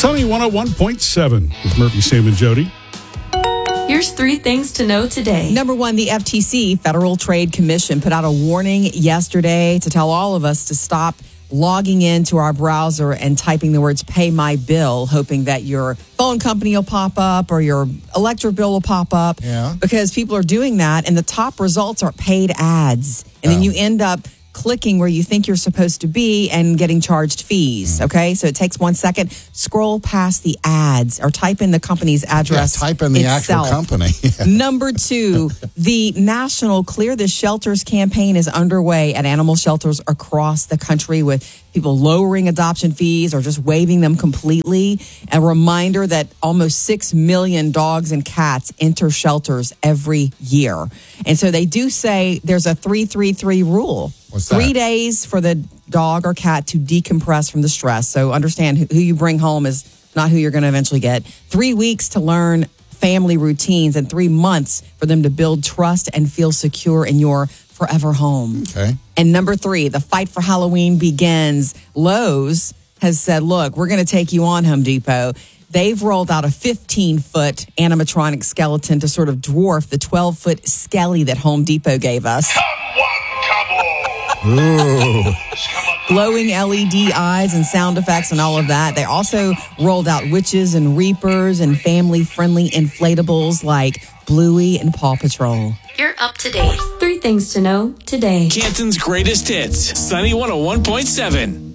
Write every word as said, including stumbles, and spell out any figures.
Sunny one oh one point seven with Murphy, Sam, and Jody. Here's three things to know today. Number one, the F T C, Federal Trade Commission, put out a warning yesterday to tell all of us to stop logging into our browser and typing the words pay my bill, hoping that your phone company will pop up or your electric bill will pop up. Yeah. Because people are doing that, and the top results are paid ads. And Oh. then you end up clicking where you think you're supposed to be and getting charged fees. Mm. Okay, so it takes one second. Scroll past the ads or type in the company's address. Yeah, type in the itself. actual company. Number two, the national Clear the Shelters campaign is underway at animal shelters across the country, with people lowering adoption fees or just waiving them completely. A reminder that almost six million dogs and cats enter shelters every year. And so they do say there's a three three three rule. What's that? Three days for the dog or cat to decompress from the stress. So understand who, who you bring home is not who you're going to eventually get. Three weeks to learn family routines, and three months for them to build trust and feel secure in your forever home. Okay. And number three, the fight for Halloween begins. Lowe's has said, look, we're going to take you on, Home Depot. They've rolled out a fifteen-foot animatronic skeleton to sort of dwarf the twelve-foot skelly that Home Depot gave us. Ooh. Glowing L E D eyes and sound effects and all of that. They also rolled out witches and reapers and family-friendly inflatables like Bluey and Paw Patrol. You're up to date. Three things to know today. Canton's greatest hits. Sunny one oh one point seven.